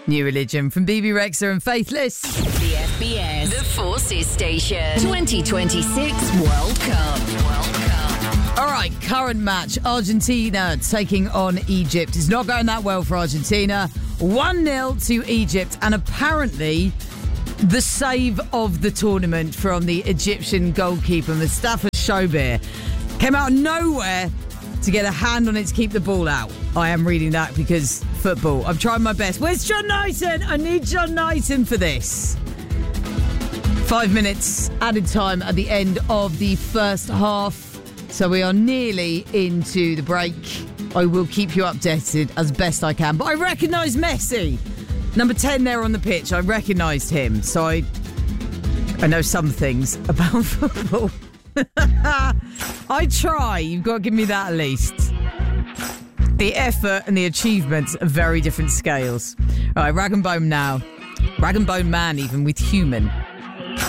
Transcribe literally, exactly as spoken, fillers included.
New Religion from B B Rexha and Faithless. The F B S, the Forces Station, twenty twenty-six World Cup. World Cup. All right, current match. Argentina taking on Egypt. It's not going that well for Argentina. one nil to Egypt. And apparently, the save of the tournament from the Egyptian goalkeeper, Mustafa Shobir, came out of nowhere to get a hand on it to keep the ball out. I am reading that because football. I'm trying my best. Where's John Knighton? I need John Knighton for this. Five minutes added time at the end of the first half. So we are nearly into the break. I will keep you updated as best I can. But I recognise Messi. Number ten there on the pitch. I recognised him. So I, I know some things about football. I try. You've got to give me that at least. The effort and the achievements are very different scales. All right, Rag and Bone now. Rag and Bone Man even with Human.